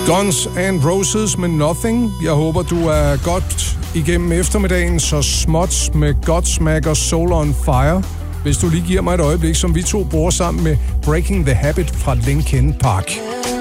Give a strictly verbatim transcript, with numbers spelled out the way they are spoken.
Guns N' Roses med Nothing. Jeg håber, du er godt igennem eftermiddagen, så småt med Godsmack og Soul on Fire. Hvis du lige giver mig et øjeblik, som vi to bruger sammen med Breaking the Habit fra Linkin Park.